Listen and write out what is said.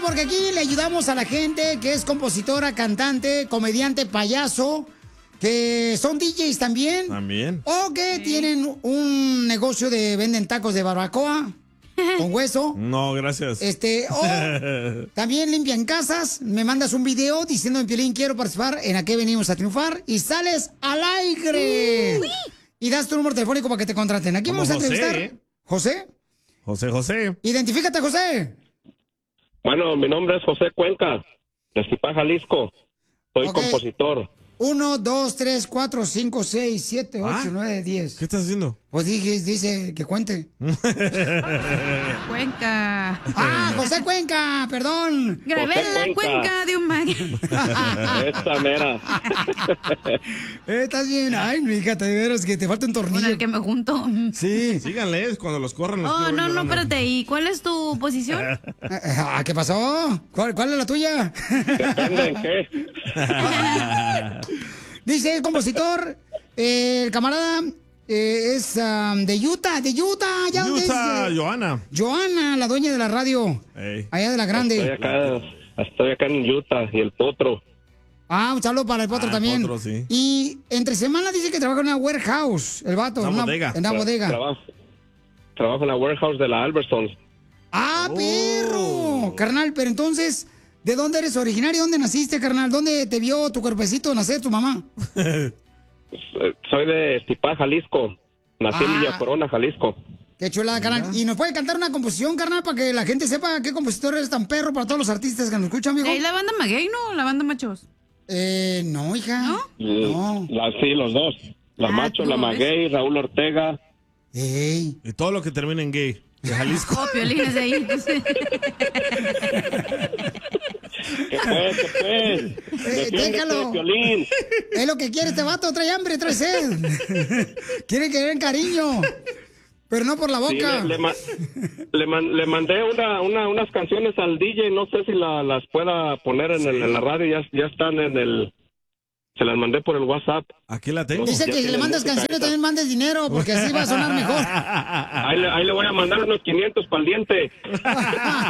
porque aquí le ayudamos a la gente que es compositora, cantante, comediante, payaso, que son DJs también. También. O que tienen un negocio de venden tacos de barbacoa con hueso. No, gracias. O también limpian casas. Me mandas un video diciendo en Piolín, quiero participar en A qué venimos a triunfar. Y sales al aire. Y das tu número telefónico para que te contraten. Aquí Como vamos a José, entrevistar. ¿eh? ¿José? José. Identifícate, José. Bueno, mi nombre es José Cuenca, de Zipá, Jalisco. Soy compositor. 1, 2, 3, 4, 5, 6, 7, 8, 9, 10. ¿Qué estás haciendo? Pues dice que cuente. Cuenca. Ah, José Cuenca, perdón. Grabé la cuenca de un mago. Esta mera. Estás bien. Ay, mi hija, de veras que te falta un tornillo. Con el que me junto. Sí. Síganle, cuando los corran. Los Oh, quiero no, llorando. espérate. ¿Y cuál es tu posición? ¿Qué pasó? ¿Cuál es la tuya? Depende en qué. Dice el compositor, el camarada es de Utah, allá donde es, Johanna, la dueña de la radio, allá de la grande. Estoy acá en Utah y el Potro. Ah, un saludo para el Potro también. Potro, sí. Y entre semana dice que trabaja en una warehouse, el vato. Una bodega. En una bodega. Trabajo en la warehouse de la Albertsons. ¡Ah, perro! Carnal, pero entonces, ¿de dónde eres originario? ¿Dónde naciste, carnal? ¿Dónde te vio tu cuerpecito nacer tu mamá? Soy de Zipá, Jalisco. Nací en Villa Corona, Jalisco. Qué chulada, carnal. ¿Y nos puede cantar una composición, carnal, para que la gente sepa qué compositor eres tan perro para todos los artistas que nos escuchan, amigo? ¿Es la banda Maguey, no? ¿La banda Machos? No, hija. ¿No? Sí, los dos. La Macho, la Maguey, Raúl Ortega. Y todo lo que termina en gay. De Jalisco. Oh, Piolín es de ahí. ¿Qué pues? Déjalo. Piolín. Es lo que quiere este vato, trae hambre, trae sed. Quiere que den cariño, pero no por la boca. Sí, le mandé unas canciones al DJ, no sé si las pueda poner en la radio, ya están en el... Se las mandé por el WhatsApp. Aquí la tengo. Dice que si le mandas canciones también mandes dinero, porque así va a sonar mejor. Ahí le voy a mandar unos 500 para el diente.